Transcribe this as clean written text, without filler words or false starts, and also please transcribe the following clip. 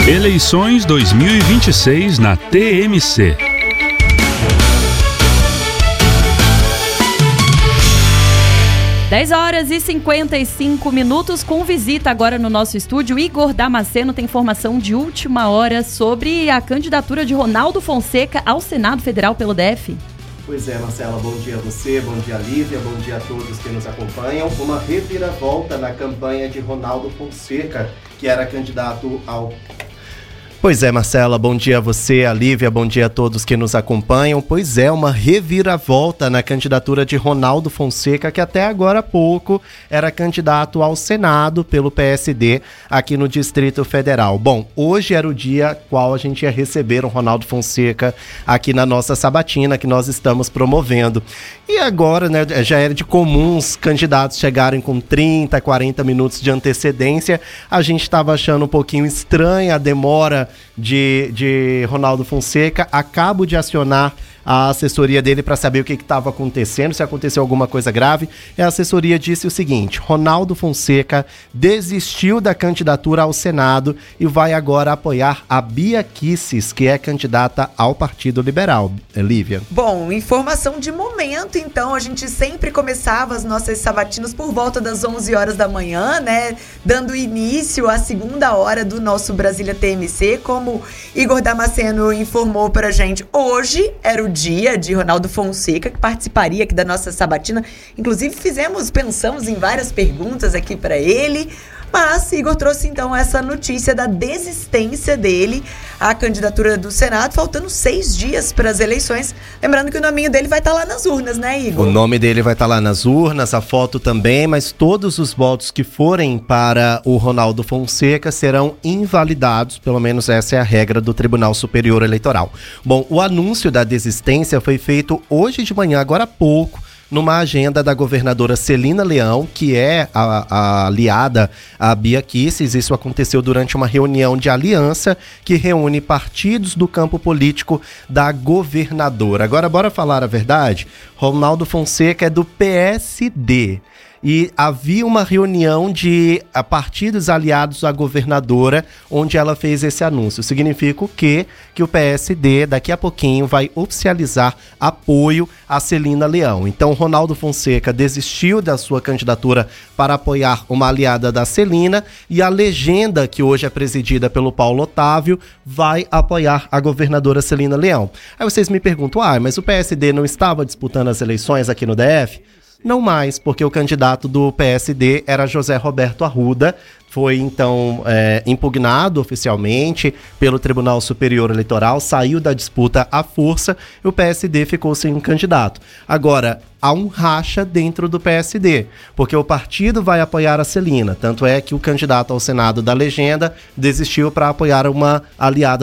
Eleições 2026 na TMC. Dez horas e 55 minutos, com visita agora no nosso estúdio. Igor Damasceno tem informação de última hora sobre a candidatura de Ronaldo Fonseca ao Senado Federal pelo DF. Pois é, Marcela, bom dia a você, bom dia Lívia, bom dia a todos que nos acompanham. Uma reviravolta na campanha de Ronaldo Fonseca, que era candidato ao... Pois é, Marcela, bom dia a você, a Lívia, bom dia a todos que nos acompanham. Pois é, uma reviravolta na candidatura de Ronaldo Fonseca, que até agora há pouco era candidato ao Senado pelo PSD aqui no Distrito Federal. Bom, hoje era o dia qual a gente ia receber o Ronaldo Fonseca aqui na nossa sabatina que nós estamos promovendo. E agora, né, já era de comum os candidatos chegarem com 30, 40 minutos de antecedência. A gente estava achando um pouquinho estranha a demora de Ronaldo Fonseca. Acabo de acionar a assessoria dele para saber o que estava acontecendo, se aconteceu alguma coisa grave. E a assessoria disse o seguinte: Ronaldo Fonseca desistiu da candidatura ao Senado e vai agora apoiar a Bia Kicis, que é candidata ao Partido Liberal. Lívia. Bom, informação de momento, então. A gente sempre começava as nossas sabatinas por volta das 11 horas da manhã, né? Dando início à segunda hora do nosso Brasília TMC. Como Igor Damasceno informou pra gente, hoje era o dia de Ronaldo Fonseca, que participaria aqui da nossa sabatina. Inclusive, pensamos em várias perguntas aqui para ele, mas Igor trouxe então essa notícia da desistência dele à candidatura do Senado, faltando 6 dias para as eleições. Lembrando que o nominho dele vai estar lá nas urnas, né, Igor? O nome dele vai estar lá nas urnas, a foto também, mas todos os votos que forem para o Ronaldo Fonseca serão invalidados, pelo menos essa é a regra do Tribunal Superior Eleitoral. Bom, o anúncio da desistência foi feito hoje de manhã, agora há pouco, numa agenda da governadora Celina Leão, que é a aliada à Bia Kicis. Isso aconteceu durante uma reunião de aliança que reúne partidos do campo político da governadora. Agora, bora falar a verdade? Ronaldo Fonseca é do PSD. E havia uma reunião de partidos aliados à governadora, onde ela fez esse anúncio. Significa o quê? Que o PSD, daqui a pouquinho, vai oficializar apoio a Celina Leão. Então, Ronaldo Fonseca desistiu da sua candidatura para apoiar uma aliada da Celina, e a legenda, que hoje é presidida pelo Paulo Otávio, vai apoiar a governadora Celina Leão. Aí vocês me perguntam, mas o PSD não estava disputando as eleições aqui no DF? Não mais, porque o candidato do PSD era José Roberto Arruda. Foi, então, impugnado oficialmente pelo Tribunal Superior Eleitoral, saiu da disputa à força e o PSD ficou sem um candidato. Agora, há um racha dentro do PSD, porque o partido vai apoiar a Celina. Tanto é que o candidato ao Senado da legenda desistiu para apoiar uma aliada